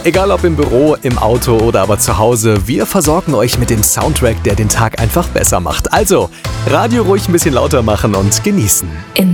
Egal ob im Büro, im Auto oder aber zu Hause, wir versorgen euch mit dem Soundtrack, der den Tag einfach besser macht. Also, Radio ruhig ein bisschen lauter machen und genießen. In